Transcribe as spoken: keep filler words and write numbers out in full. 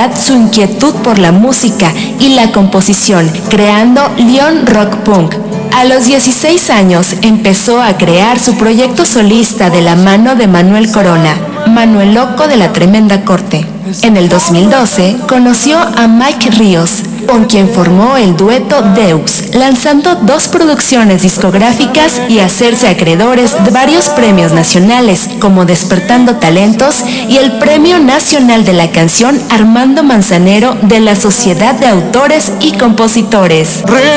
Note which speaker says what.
Speaker 1: edad su inquietud por la música y la composición, creando León Rock Punk. A los dieciséis años empezó a crear su proyecto solista de la mano de Manuel Corona, Manuel Loco de la Tremenda Corte. En el dos mil doce conoció a Mike Ríos, con quien formó el dueto Deux, lanzando dos producciones discográficas y hacerse acreedores de varios premios nacionales, como Despertando Talentos y el Premio Nacional de la Canción Armando Manzanero de la Sociedad de Autores y Compositores.